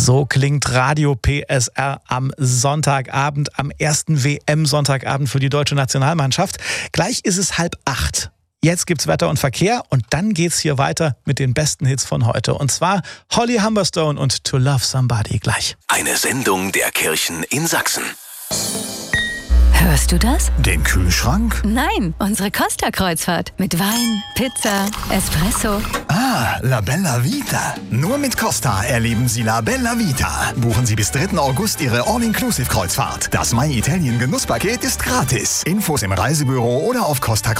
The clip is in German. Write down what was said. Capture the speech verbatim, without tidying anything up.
So klingt Radio P S R am Sonntagabend, am ersten W M-Sonntagabend für die deutsche Nationalmannschaft. Gleich ist es halb acht. Jetzt gibt's Wetter und Verkehr und dann geht's hier weiter mit den besten Hits von heute. Und zwar Holly Humberstone und To Love Somebody gleich. Eine Sendung der Kirchen in Sachsen. Hörst du das? Den Kühlschrank? Nein, unsere Costa-Kreuzfahrt. Mit Wein, Pizza, Espresso. Ah, La Bella Vita. Nur mit Costa erleben Sie La Bella Vita. Buchen Sie bis dritten August Ihre All-Inclusive-Kreuzfahrt. Das My Italien Genusspaket ist gratis. Infos im Reisebüro oder auf costa